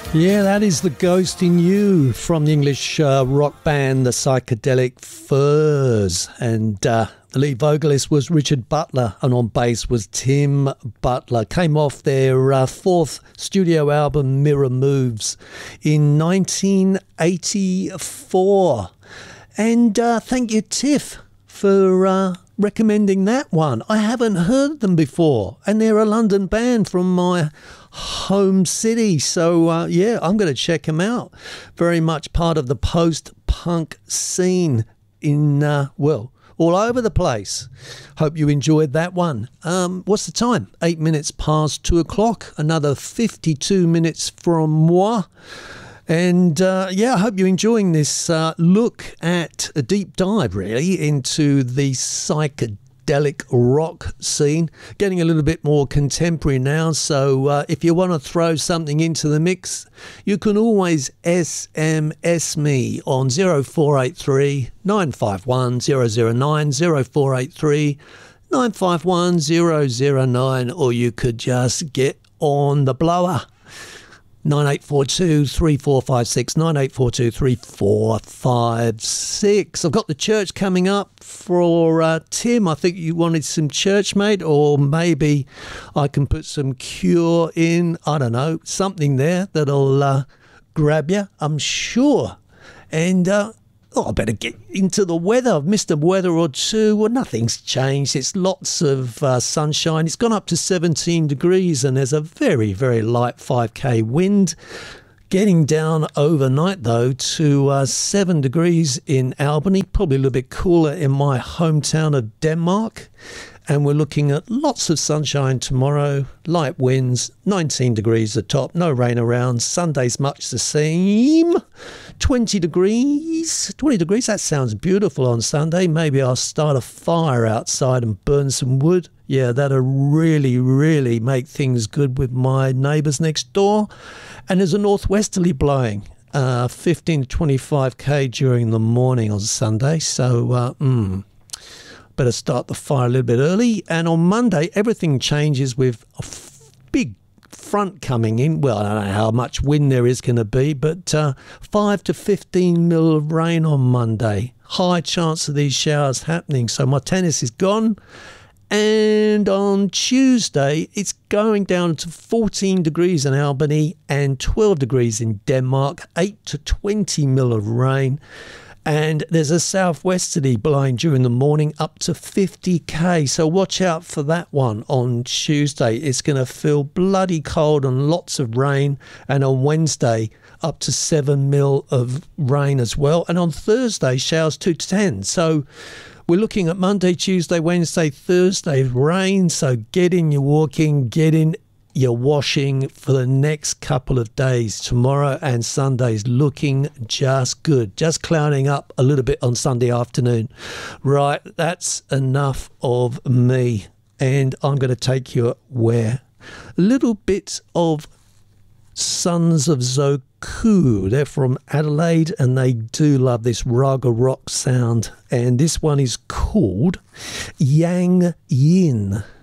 Yeah, that is The Ghost in You from the English rock band The Psychedelic Furs. And the lead vocalist was Richard Butler, and on bass was Tim Butler. Came off their fourth studio album, Mirror Moves, in 1984. And thank you, Tiff, for recommending that one. I haven't heard them before, and they're a London band from my home city. So, yeah, I'm going to check them out. Very much part of the post-punk scene in, well, all over the place. Hope you enjoyed that one. What's the time? 8 minutes past 2 o'clock. Another 52 minutes from moi. And yeah, I hope you're enjoying this look at a deep dive, really, into the psychedelic rock scene. Getting a little bit more contemporary now. So if you want to throw something into the mix, you can always SMS me on 0483 951 009, 0483 951 009, or you could just get on the blower. 9842 3456, 9842 3456. I've got the church coming up for Tim. I think you wanted some church, mate, or maybe I can put some Cure in. I don't know, something there that'll grab you, I'm sure. And I better get into the weather. I've missed a weather or two. Well, nothing's changed. It's lots of sunshine. It's gone up to 17 degrees and there's a very, very light 5k wind. Getting down overnight, though, to 7 degrees in Albany. Probably a little bit cooler in my hometown of Denmark. And we're looking at lots of sunshine tomorrow, light winds, 19 degrees at top, no rain around. Sunday's much the same, 20 degrees. 20 degrees, that sounds beautiful on Sunday. Maybe I'll start a fire outside and burn some wood. Yeah, that'll really, really make things good with my neighbours next door. And there's a northwesterly blowing, 15 to 25k during the morning on Sunday. So, better start the fire a little bit early. And on Monday, everything changes with a big front coming in. Well, I don't know how much wind there is going to be, but 5 to 15 mil of rain on Monday. High chance of these showers happening. So my tennis is gone. And on Tuesday, it's going down to 14 degrees in Albany and 12 degrees in Denmark, 8 to 20 mil of rain. And there's a southwesterly blowing during the morning up to 50k. So watch out for that one on Tuesday. It's going to feel bloody cold and lots of rain. And on Wednesday, up to 7 mil of rain as well. And on Thursday, showers 2 to 10. So we're looking at Monday, Tuesday, Wednesday, Thursday, rain. So get in your walking, get in your washing for the next couple of days. Tomorrow and Sunday's looking just good. Just clouding up a little bit on Sunday afternoon. Right, that's enough of me. And I'm going to take you where? A little bit of Sons of Zoku. They're from Adelaide and they do love this raga rock sound. And this one is called Yang Yin.